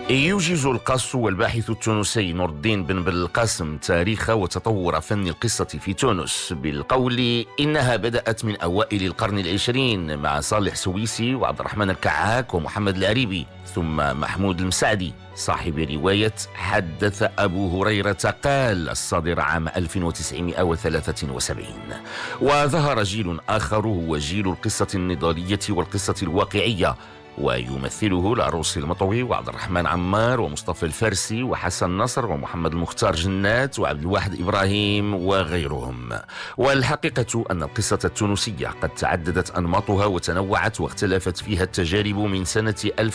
يوجز القاص والباحث التونسي نور الدين بن بالقاسم تاريخ وتطور فن القصة في تونس بالقول إنها بدأت من أوائل القرن العشرين مع صالح سويسي وعبد الرحمن الكعاك ومحمد العريبي، ثم محمود المسعدي صاحب رواية حدث أبو هريرة قال الصادر عام 1973. وظهر جيل آخر هو جيل القصة النضالية والقصة الواقعية، ويمثله العروسي المطوي وعبد الرحمن عمار ومصطفى الفارسي وحسن نصر ومحمد المختار جنات وعبد الواحد إبراهيم وغيرهم. والحقيقة أن القصة التونسية قد تعددت أنماطها وتنوعت واختلفت فيها التجارب من سنة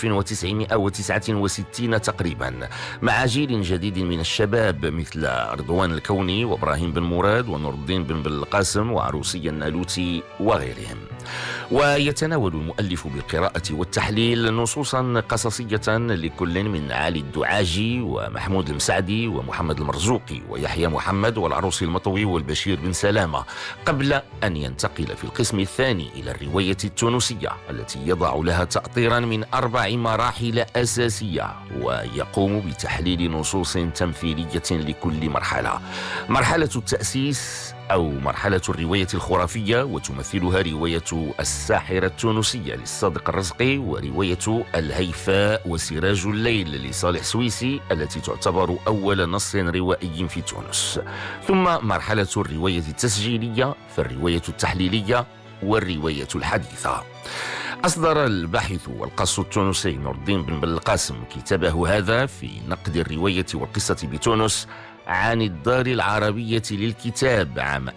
1969 تقريبا، مع جيل جديد من الشباب مثل رضوان الكوني وإبراهيم بن مراد ونور الدين بن بالقاسم وعروسي النالوتي وغيرهم. ويتناول المؤلف بالقراءة والتحليل نصوصا قصصية لكل من علي الدعاجي ومحمود المسعدي ومحمد المرزوقي ويحيى محمد والعروسي المطوي والبشير بن سلامة، قبل أن ينتقل في القسم الثاني إلى الرواية التونسية التي يضع لها تأطيرا من 4 مراحل أساسية، ويقوم بتحليل نصوص تمثيلية لكل مرحلة: مرحلة التأسيس أو مرحلة الرواية الخرافية، وتمثلها رواية الساحرة التونسية للصادق الرزقي، ورواية الهيفاء وسراج الليل لصالح سويسي التي تعتبر أول نص روائي في تونس، ثم مرحلة الرواية التسجيلية، فالرواية التحليلية والرواية الحديثة. أصدر الباحث والقاص التونسي نور الدين بن بالقاسم كتابه هذا في نقد الرواية والقصة بتونس عن الدار العربية للكتاب عام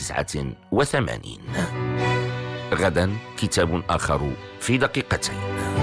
1989. غدا كتاب آخر في دقيقتين.